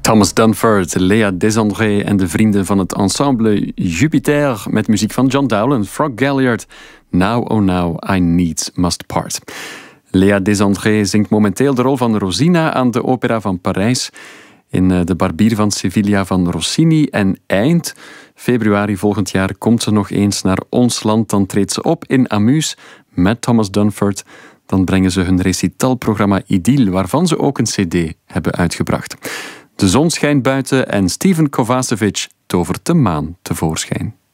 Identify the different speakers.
Speaker 1: Thomas Dunford, Lea Desandré en de vrienden van het ensemble Jupiter met muziek van John Dowland, Frog Galliard. Now, oh now, I needs must part. Lea Desandré zingt momenteel de rol van Rosina aan de Opera van Parijs, in de Barbier van Sevilla van Rossini. En eind februari volgend jaar komt ze nog eens naar ons land. Dan treedt ze op in Amus met Thomas Dunford. Dan brengen ze hun recitalprogramma Idylle, waarvan ze ook een cd hebben uitgebracht. De zon schijnt buiten en Steven Kovacevic tovert de maan tevoorschijn.